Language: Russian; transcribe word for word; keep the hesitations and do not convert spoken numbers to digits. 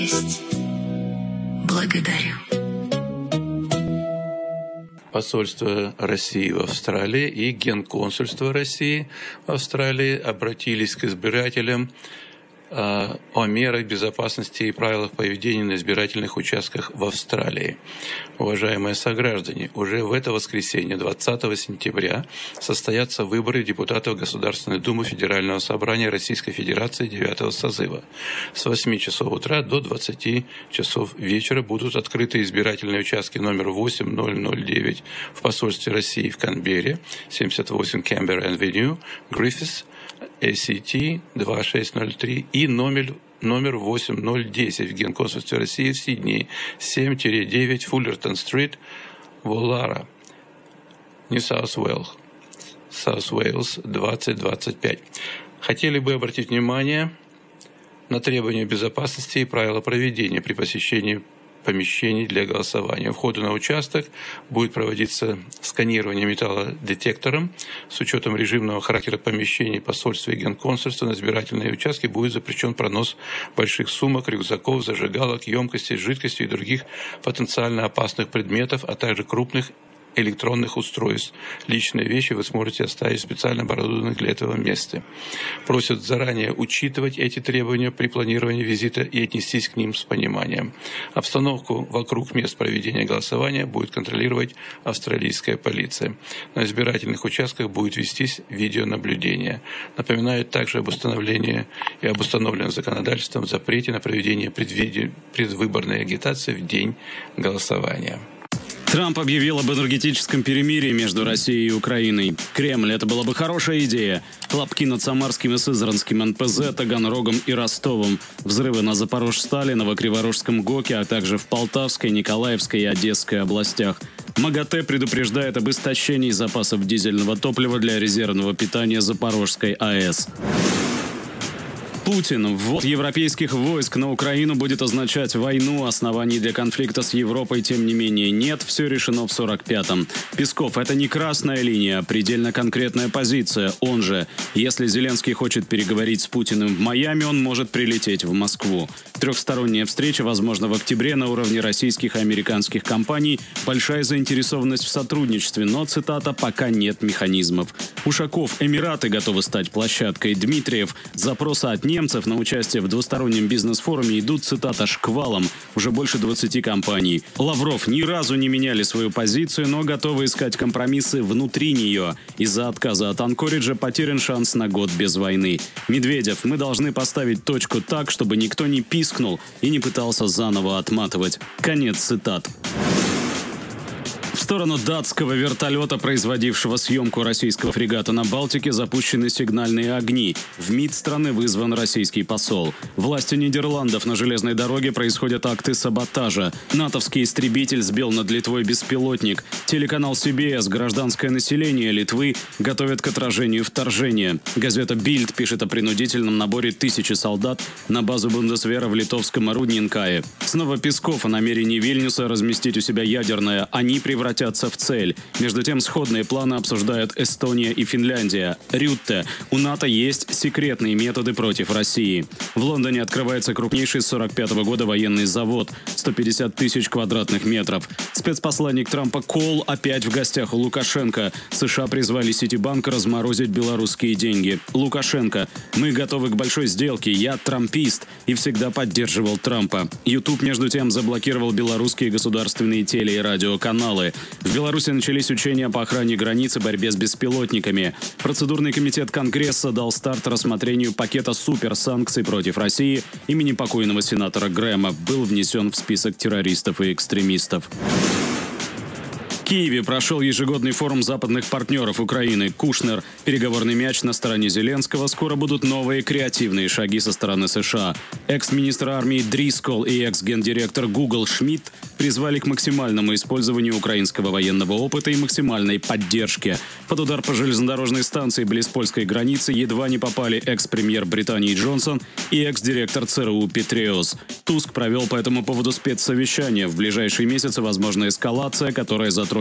Благодарю. Посольство России в Австралии и Генконсульство России в Австралии обратились к избирателям э, о мерах безопасности и правилах поведения на избирательных участках в Австралии. Уважаемые сограждане, уже в это воскресенье, двадцатого сентября, состоятся выборы депутатов Государственной Думы Федерального собрания Российской Федерации девятого созыва. С восьми часов утра до двадцати часов вечера будут открыты избирательные участки номер восемь ноль ноль девять в посольстве России в Канберре, семьдесят восемь Canberra Avenue, Griffiths, эй си ти двадцать шесть ноль три и номер номер восемь ноль десять в Генконсульстве России в Сиднее, семь девять Фуллертон-стрит, Воллара, Нью-Саус Уэльс, Саус Уэльс двадцать двадцать пять. Хотели бы обратить внимание на требования безопасности и правила проведения при посещении помещений для голосования. У входа на участок будет проводиться сканирование металлодетектором. С учетом режимного характера помещений посольства и генконсульства на избирательные участки будет запрещен пронос больших сумок, рюкзаков, зажигалок, емкостей, жидкостей и других потенциально опасных предметов, а также крупных электронных устройств. Личные вещи вы сможете оставить в специально оборудованных для этого месте. Просят заранее учитывать эти требования при планировании визита и отнестись к ним с пониманием. Обстановку вокруг мест проведения голосования будет контролировать австралийская полиция. На избирательных участках будет вестись видеонаблюдение. Напоминают также об установлении и об установленном законодательством запрете на проведение предвыборной агитации в день голосования. Трамп объявил об энергетическом перемирии между Россией и Украиной. Кремль, это была бы хорошая идея. Хлопки над Самарским и Сызранским эн пэ зэ, Таганрогом и Ростовом. Взрывы на Запорожстали, Новокриворожском ГОКе, а также в Полтавской, Николаевской и Одесской областях. МАГАТЭ предупреждает об истощении запасов дизельного топлива для резервного питания Запорожской а э эс. Путин. Ввод европейских войск на Украину будет означать войну. Оснований для конфликта с Европой, тем не менее, нет. Все решено в сорок пятом. Песков. Это не красная линия, а предельно конкретная позиция. Он же, если Зеленский хочет переговорить с Путиным в Майами, он может прилететь в Москву. Трехсторонняя встреча, возможно, в октябре на уровне российских и американских компаний. Большая заинтересованность в сотрудничестве, но, цитата, пока нет механизмов. Ушаков. Эмираты готовы стать площадкой. Дмитриев. Запросы от немцев на участие в двустороннем бизнес-форуме идут, цитата, шквалом. Уже больше двадцати компаний. Лавров. Ни разу не меняли свою позицию, но готовы искать компромиссы внутри нее. Из-за отказа от Анкориджа потерян шанс на год без войны. Медведев. Мы должны поставить точку так, чтобы никто не пискнул и не пытался заново отматывать. Конец цитат. В сторону датского вертолета, производившего съемку российского фрегата на Балтике, запущены сигнальные огни. В МИД страны вызван российский посол. Власти Нидерландов на железной дороге происходят акты саботажа. натовский истребитель сбил над Литвой беспилотник. Телеканал си би эс, гражданское население Литвы, готовят к отражению вторжения. Газета «Бильд» пишет о принудительном наборе тысячи солдат на базу Бундесвера в литовском Рудненкае. Снова Песков о намерении Вильнюса разместить у себя ядерное. Они превратятся в цель. Между тем, сходные планы обсуждают Эстония и Финляндия. Рютте. У НАТО есть секретные методы против России. В Лондоне открывается крупнейший с сорок пятого года военный завод. сто пятьдесят тысяч квадратных метров. Спецпосланник Трампа Кол опять в гостях у Лукашенко. США призвали Ситибанк разморозить белорусские деньги. Лукашенко. Мы готовы к большой сделке. Я трампист и всегда поддерживал Трампа. YouTube, между тем, заблокировал белорусские государственные теле- и радиоканалы. В Беларуси начались учения по охране границ и борьбе с беспилотниками. Процедурный комитет Конгресса дал старт рассмотрению пакета суперсанкций против России имени покойного сенатора Грэма. Был внесен в список террористов и экстремистов. В Киеве прошел ежегодный форум западных партнеров Украины. Кушнер. Переговорный мяч на стороне Зеленского. Скоро будут новые креативные шаги со стороны США. Экс-министр армии Дрискол и экс-гендиректор Google Шмидт призвали к максимальному использованию украинского военного опыта и максимальной поддержке. Под удар по железнодорожной станции близ польской границы едва не попали экс-премьер Британии Джонсон и экс-директор ЦРУ Петреус. Туск провел по этому поводу спецсовещание. В ближайшие месяцы возможна эскалация, которая затронет